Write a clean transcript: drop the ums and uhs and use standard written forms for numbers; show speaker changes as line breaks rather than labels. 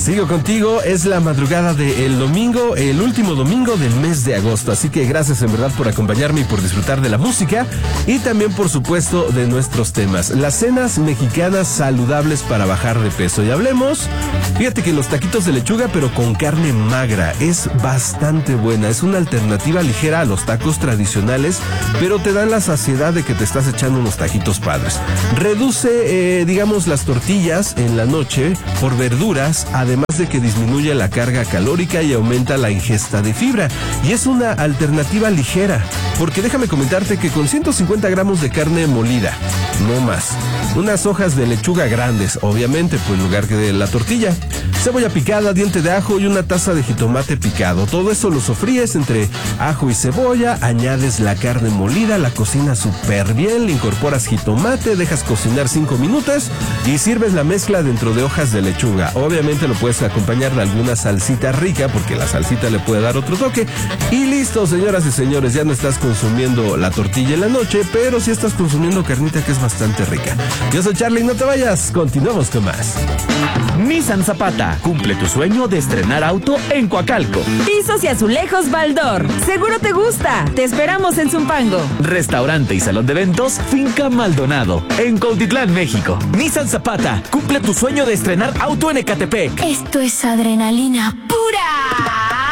Sigo contigo, es la madrugada del domingo, el último domingo del mes de agosto, así que gracias en verdad por acompañarme y por disfrutar de la música y también por supuesto de nuestros temas, las cenas mexicanas saludables para bajar de peso. Y hablemos, fíjate que los taquitos de lechuga pero con carne magra es bastante buena, es una alternativa ligera a los tacos tradicionales, pero te dan la saciedad de que te estás echando unos taquitos padres. Reduce, digamos, las tortillas en la noche por verduras, además de que disminuye la carga calórica y aumenta la ingesta de fibra. Y es una alternativa ligera, porque déjame comentarte que con 150 gramos de carne molida, no más, unas hojas de lechuga grandes, obviamente, pues en lugar que de la tortilla, cebolla picada, diente de ajo y una taza de jitomate picado. Todo eso lo sofríes entre ajo y cebolla, añades la carne molida, la cocinas súper bien, le incorporas jitomate, dejas cocinar 5 minutos y sirves la mezcla dentro de hojas de lechuga. Obviamente lo puedes acompañar de alguna salsita rica, porque la salsita le puede dar otro toque. Y listo, señoras y señores, ya no estás consumiendo la tortilla en la noche, pero sí estás consumiendo carnita que es bastante rica. Yo soy Charlie, no te vayas, continuamos con más.
Nissan Zapata, cumple tu sueño de estrenar auto en Coacalco.
Pisos y azulejos Baldor, seguro te gusta, te esperamos en Zumpango.
Restaurante y salón de eventos Finca Maldonado, en Cuautitlán, México. Nissan Zapata, cumple tu sueño de estrenar auto en Ecatepec.
Esto es adrenalina pura.